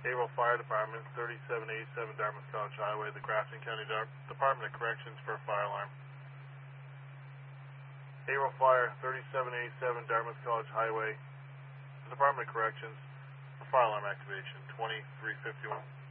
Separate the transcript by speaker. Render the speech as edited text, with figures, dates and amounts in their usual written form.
Speaker 1: Haverhill Fire Department, 3787 Dartmouth College Highway, the Grafton County Department of Corrections for a fire alarm. Haverhill Fire, 3787 Dartmouth College Highway, the Department of Corrections for fire alarm activation, 2351.